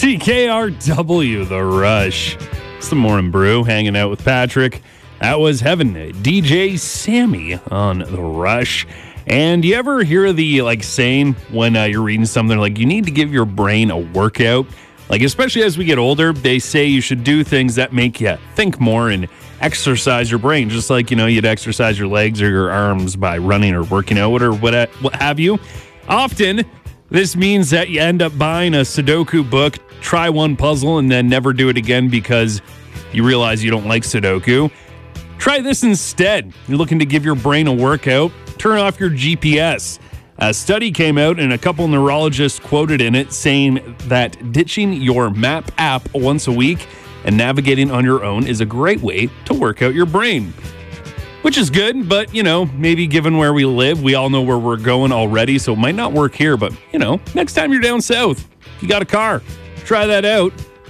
CKRW, The Rush. It's the Morning Brew, hanging out with Patrick. That was Heaven, DJ Sammy on The Rush. And you ever hear the saying when you're reading something like you need to give your brain a workout? Especially as we get older, they say you should do things that make you think more and exercise your brain. Just like, you'd exercise your legs or your arms by running or working out or what have you. Often, this means that you end up buying a Sudoku book, try one puzzle, and then never do it again because you realize you don't like Sudoku. Try this instead. You're looking to give your brain a workout. Turn off your GPS. A study came out and a couple neurologists quoted in it saying that ditching your map app once a week and navigating on your own is a great way to work out your brain. Which is good, but, maybe given where we live, we all know where we're going already, so it might not work here. But, next time you're down south, you got a car, try that out.